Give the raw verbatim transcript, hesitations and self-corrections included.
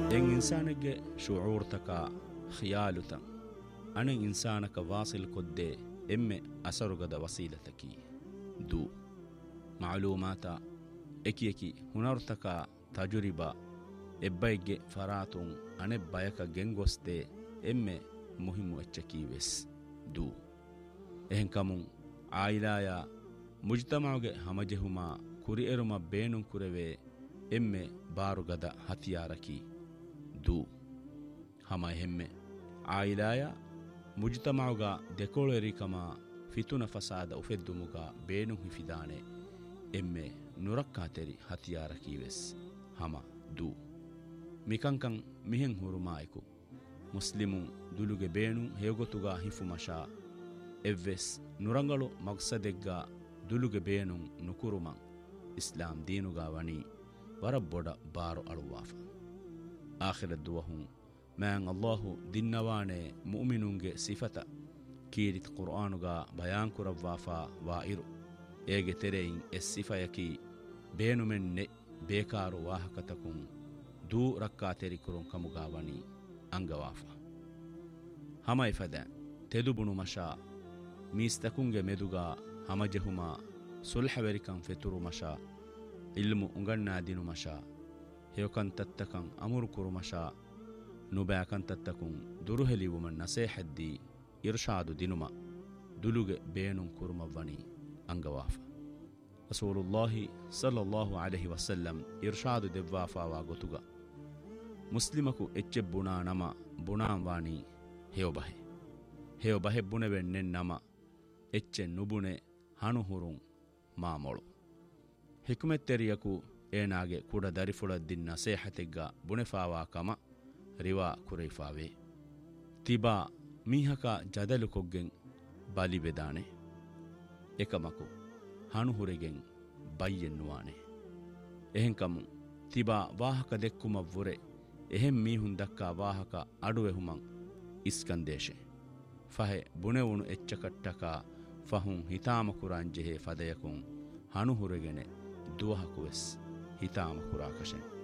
එන් ඉන්සානෙක්ගේ ශුඌර්තකා ඛියාලුතන් අනෙන් ඉන්සානක වාසිල් කොද්දේ එම්මෙ අසරුගද වසීලතකී දූ මාලූමාතා එකි එකි හුනර්තකා තජුරිබා එබ්බයිගේ ෆරාතුන් අනෙ බයක ගෙන්ගොස්තේ එම්මෙ මුහිමු එච්චකීවෙස් දූ එහෙන් කමුන් ආයිලායා මුජ්තමාගේ හමජෙහුමා ಕುರಿ ಎರುಮ ಬೇನುಂ ಕುರೆವೆ ಎಮ್ಮೆ ಬಾರುಗದ ಹತಿಯಾರಕಿ ದೂ ಹಮ ಹೆಮ್ಮೆ ಆಯಿಲಾಯ ಮುಜ್ತಮಾವುಗ ದೆಕೋಳು ಎರಿಕಮ ಫಿತುನ ಫಸಾದ ಉಫೆದ್ದುಮುಗ ಬೇನುಂ ಹಿಫಿದಾನೆ ಎಮ್ಮೆ ನುರಕ್ಕಾತೆರಿ ಹತಿಯಾರಕೀವೆಸ್ ಹಮ ದೂ ಮಿಕಂಕಂ ಮಿಹೆಂ ಹುರುಮಾಯಕು ಮುಸ್ಲಿಮುಂ ದುಲುಗೆ ಬೇನುಂ ಹೇಗೊತುಗ ಹಿಫುಮಶಾ ಎವ್ವೆಸ್ ನುರಂಗಳು ಮಕ್ಸದೆಗ್ಗ ದುಲುಗೆ ಬೇನುಂ ನುಕುರುಮಂ ಇಸ್ಲಾಂ ದೀನುಗಾ ವಣಿ ವರಬ್ಬೊಡ ಬಾರು ಅಳುವಾಫ ಆಖಿರ ದುವಹುಂ ಮ್ಯಾಂ ಅಲ್ಲಾಹು ದಿನ್ನವಾಣೆ ಮುಅ್ಮಿನುಂಗೆ ಸಿಫತ ಕೀರಿತ್ ಕುರ್ಆನುಗಾ ಬಯಾನ್ ಕುರವ್ವಾಫಾ ವಾಯಿರು ಏಗೆ ತೆರೆಯಿನ್ ಎಸ್ ಸಿಫಯಕಿ ಬೇನುಮೆನ್ನೆ ಬೇಕಾರು ವಾಹಕತಕುಂ ದೂ ರಕ್ಕಾ ತೆರಿಕುರುಂ ಕಮುಗಾ ವಣಿ ಅಂಗವಾಫ ಹಮೈ ಫದ ತೆದುಬುಣು ಮಶಾ ಮೀಸ್ತಕುಂಗೆ ಮೆದುಗಾ ಹಮಜೆಹುಮಾ ಸುಲ್ಹವೆರಿಕಂ ಫೆತುರು ಮಶಾ ಇಲ್ಮು ಉಂಗಣ್ಣಾ ದಿನು ಮಶಾ ಹೇಕಂತತ್ತಕಂ ಅಮುರು ಕುರು ಮಶಾ ನುಬ್ಯಾಕಂತತ್ತಕುಂ ದುರುಹೆಲಿವುಮನ್ ನಸೇಹದ್ದಿ ಇರ್ಷಾದು ದಿನುಮ ದುಲುಗೆ ಬೇನುಂ ಕುರುಮವ್ವಣಿ ಅಂಗವಾಫ ರಸೂಲುಲ್ಲಾಹಿ ಸಲ್ಲಲ್ಲಾಹು ಅಲೈಹಿ ವಸಲ್ಲಂ ಇರ್ಷಾದು ದೆವ್ವಾಫಾವಾ ಗೊತುಗ ಮುಸ್ಲಿಮಕು ಎಚ್ಚೆ ಬುಣಾ ನಮ ಬುಣಾಂ ವಾಣಿ ಹೇವಬಹೆ ಹೇವಬಹೆ ಬುಣೆವೆನ್ನೆನ್ ನಮ ಎಚ್ಚೆ ನುಬುಣೆ ಹಣುಹುರುಂ ಮಾಮೊಳು ಹಿಕುಮೆತ್ತೆರಿಯಕು ಏನಾಗೆ ಕೂಡ ದರಿಫುಳದ್ದಿನ್ ನಸೇಹತೆಗ್ಗ ಬುಣೆಫಾವಾ ಕಮ ರಿವಾ ಕುರೈಫಾವೆ ತಿಬಾ ಮೀಹಕ ಜದಲು ಕೊಗ್ಗೆನ್ ಬಲಿ ಬೆದಾನೆ ಎಕಮಕು ಹಣುಹುರಿಗೆನ್ ಬೈಯೆನ್ನುವಾನೆ ಎಹೆಂಕಮು ತಿಬಾ ವಾಹಕ ದೆಕ್ಕುಮವ್ವುರೆ ಎಹೆಂ ಮೀಹುನ್ ದಕ್ಕಾ ವಾಹಕ ಅಡುವೆಹುಮಂ ಇಸ್ಕಂದೇಶೆ ಫಹೆ ಬುಣೆವುಣು ಎಚ್ಚಕಟ್ಟಕ ಫಹುಂ ಹಿತಾಮ ಕುರಾಂಜೆಹೆ ಫದಯಕುಂ ಹಣುಹುರೆಗೆನೆ ದುವಹಕುವೆಸ್ ಹಿತಾಮ ಕುರಾಕಶೆ